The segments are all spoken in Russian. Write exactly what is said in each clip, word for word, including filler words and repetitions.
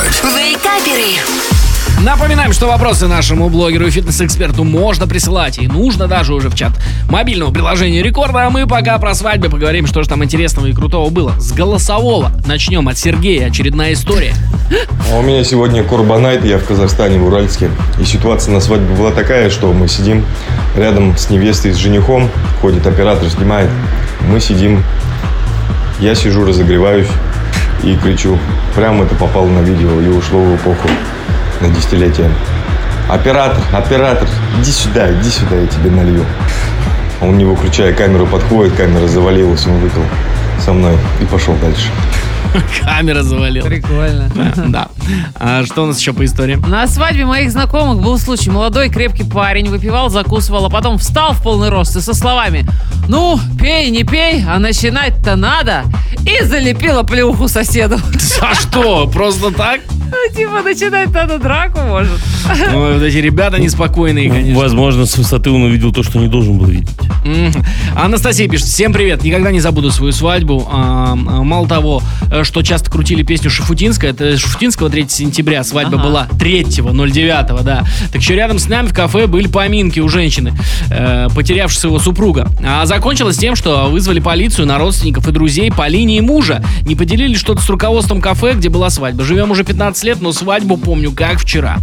Вейкаперы. Напоминаем, что вопросы нашему блогеру и фитнес-эксперту можно присылать, и нужно даже уже в чат мобильного приложения Рекорда. А мы пока про свадьбы поговорим, что же там интересного и крутого было. С голосового начнем от Сергея. Очередная история. А у меня сегодня Корбанайт, я в Казахстане, в Уральске. И ситуация на свадьбе была такая, что мы сидим рядом с невестой, с женихом. Ходит оператор, снимает. Мы сидим, я сижу, разогреваюсь и кричу. Прямо это попало на видео и ушло в эпоху на десятилетие. Оператор, оператор, иди сюда, иди сюда, я тебе налью. А он, не выключая камеру, подходит, камера завалилась, он выпил со мной и пошел дальше. Камера завалила. Прикольно. Да. А что у нас еще по истории? На свадьбе моих знакомых был случай. Молодой крепкий парень выпивал, закусывал, а потом встал в полный рост и со словами: «Ну, пей, не пей, а начинать-то надо», и залепила плюху соседу. За что? Просто так? Ну, типа, начинать надо драку, может. Ну, вот эти ребята неспокойные, конечно. Возможно, с высоты он увидел то, что не должен был видеть. М-м. Анастасия пишет: всем привет, никогда не забуду свою свадьбу. А, мало того, что часто крутили песню Шафутинская, это Шафутинского третьего сентября, свадьба Ага. была третьего ноль девятого, да. Так еще рядом с нами в кафе были поминки у женщины, э, потерявшей своего супруга. А закончилось тем, что вызвали полицию на родственников и друзей по линии мужа. Не поделили что-то с руководством кафе, где была свадьба. Живем уже пятнадцать лет, но свадьбу помню как вчера.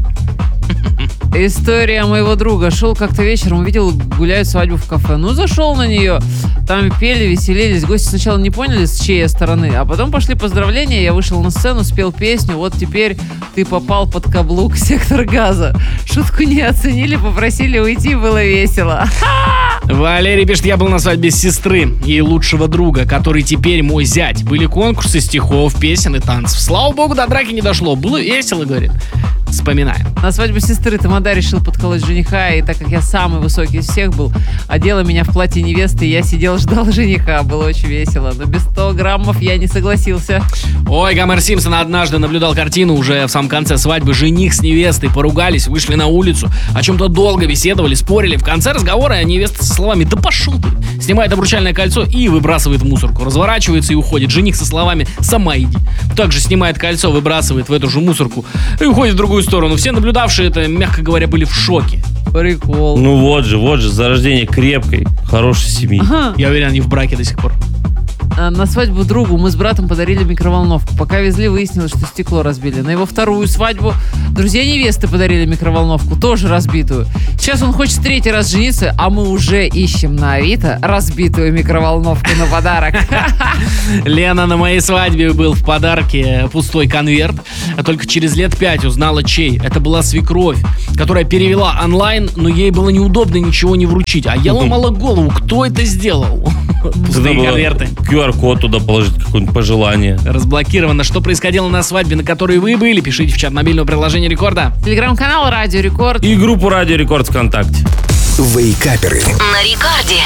История моего друга. Шел как-то вечером, увидел, гуляют свадьбу в кафе. Ну, зашел на нее. Там пели, веселились. Гости сначала не поняли, с чьей стороны, а потом пошли поздравления. Я вышел на сцену, спел песню. Вот теперь ты попал под каблук «Сектор газа». Шутку не оценили, попросили уйти, было весело. Валерий пишет: я был на свадьбе сестры и лучшего друга, который теперь мой зять. Были конкурсы стихов, песен и танцев. Слава богу, до драки не дошло. Было весело, говорит. Вспоминаем. На свадьбе сестры тамада решил подколоть жениха, и так как я самый высокий из всех был, одела меня в платье невесты, и я сидел, ждал жениха. Было очень весело, но без ста граммов я не согласился. Ой, Гомер Симпсон однажды наблюдал картину уже в самом конце свадьбы. Жених с невестой поругались, вышли на улицу, о чем-то долго беседовали, спорили. В конце разговора невеста со словами: «Да пошел ты!» снимает обручальное кольцо и выбрасывает в мусорку. Разворачивается и уходит. Жених со словами: «Сама иди». Также снимает кольцо, выбрасывает в эту же мусорку и уходит в другую сторону. Все наблюдавшие это, мягко говоря, были в шоке. Прикол. Ну вот же, вот же, зарождение крепкой, хорошей семьи. Ага. Я уверен, они в браке до сих пор. А, На свадьбу другу мы с братом подарили микроволновку. Пока везли, выяснилось, что стекло разбили. На его вторую свадьбу друзья невесты подарили микроволновку, тоже разбитую. Сейчас он хочет третий раз жениться, а мы уже ищем на Авито разбитую микроволновку на подарок. Лена: на моей свадьбе был в подарке пустой конверт. А только через лет пять узнала, чей. Это была свекровь, которая перевела онлайн, но ей было неудобно ничего не вручить. А я ломала голову, кто это сделал. Пустые конверты. ку ар код туда положить, какое-нибудь пожелание. Разблокировано. Что происходило на свадьбе, на которой вы были? Пишите в чат мобильного приложения Рекорда. Телеграм-канал Радио Рекорд. И группу Радио Рекорд ВКонтакте. Вейкаперы. На Рекорде.